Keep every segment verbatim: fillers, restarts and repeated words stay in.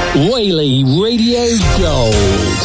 Whaley Radio Gold.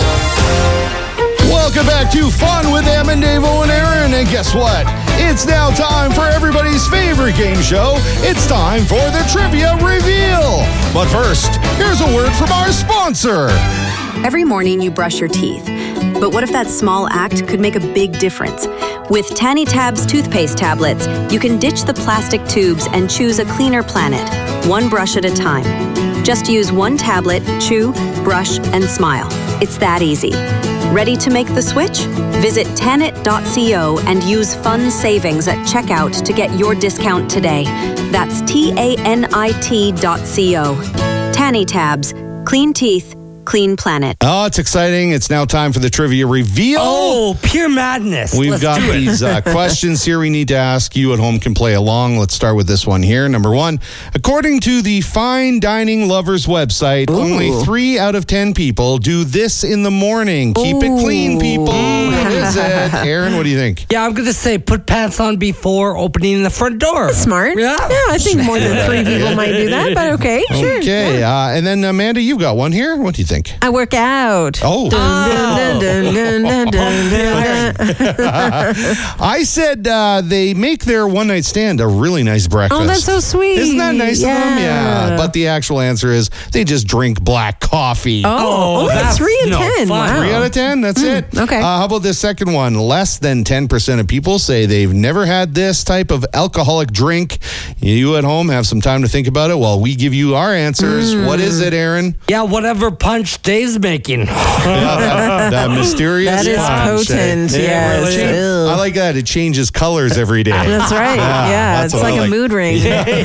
Welcome back to Fun with Em and Dave and Aaron. And guess what? It's now time for everybody's favorite game show. It's time for the Trivia Reveal. But first, here's a word from our sponsor. Every morning you brush your teeth. But what if that small act could make a big difference? With Tanny Tabs toothpaste tablets, you can ditch the plastic tubes and choose a cleaner planet, one brush at a time. Just use one tablet, chew, brush, and smile. It's that easy. Ready to make the switch? Visit tanit dot co and use fun savings at checkout to get your discount today. That's T A N I T dot co. Tanny Tabs. Clean teeth. Clean planet. Oh, it's exciting. It's now time for the Trivia Reveal. Oh, pure madness. We've Let's got do it. these uh, questions here we need to ask. You at home can play along. Let's start with this one here. Number one, according to the Fine Dining Lovers website, Ooh. only three out of ten people do this in the morning. Keep it clean, people. What is it? Aaron, what do you think? Yeah, I'm going to say put pants on before opening the front door. Smart. Yeah. Yeah, I think more than three people might do that, but okay, sure. Okay. Uh, and then, Amanda, you got one here. What do you think? I work out. Oh. Dun, dun, dun, dun, dun, dun, dun. I said uh, they make their one-night stand a really nice breakfast. Oh, that's so sweet. Isn't that nice yeah. of them? Yeah. But the actual answer is they just drink black coffee. Oh, Oh, only that's three and no ten. fun. Wow. Three out of ten, that's it. okay. Uh, how about this second one? Less than ten percent of people say they've never had this type of alcoholic drink. You at home have some time to think about it while we give you our answers. What is it, Aaron? Yeah, whatever punch Dave's making. that, that mysterious That is punch, eh? potent, Yeah, yes. really is. Ew. I like that. It changes colors every day. That's right. Yeah, Yeah, that's it's what I like, like. a mood ring.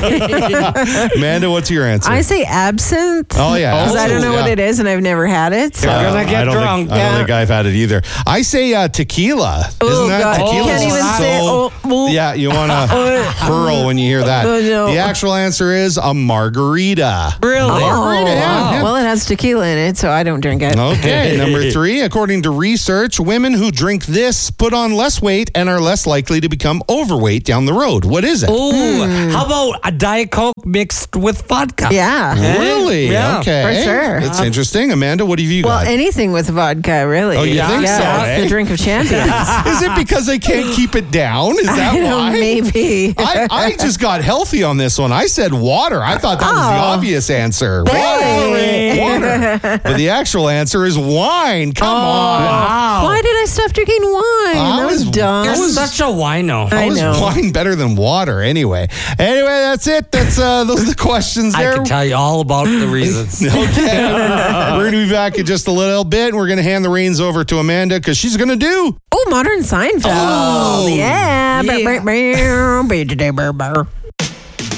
Amanda, what's your answer? I say absinthe. Oh, yeah. Because I don't know Yeah. what it is and I've never had it. So. Yeah, gonna get I don't drunk. Think, I don't Yeah. think I've had it either. I say uh, tequila. Oh, Isn't that God. tequila? Can't even so, say oh, oh. Yeah, you want to hurl when you hear that. Oh, no. The actual answer is a margarita. Really? Oh, Margarita, yeah, wow. yeah. Well, it has tequila in it, so I don't drink it. Okay, number three. According to research, women who drink this put on less weight and are less likely to become overweight down the road. What is it? Ooh, how about a Diet Coke mixed with vodka? Yeah. Really? Yeah, okay. for sure. It's interesting. Amanda, what have you Well, got? anything with vodka, really. Oh, you yeah. think yeah, so, That's eh? the drink of champions. Is it because they can't keep it down? Is that I don't know, why? maybe. I, I just got healthy on this one. I said water. I thought that was the Oh. obvious answer. Really? Water. But the actual answer is wine. Come on. Wow. Why did I stop drinking wine? I that was, was- dumb. You're I was- such a wino. How I is know. wine better than water anyway? Anyway, that's it. That's uh, those are the questions I there. can tell you all about the reasons. Okay. We're going to be back in just a little bit. And we're going to hand the reins over to Amanda because she's going to do. Oh, Modern Seinfeld. Oh. yeah. Yeah. Brr, brr, brr, brr, brr, brr.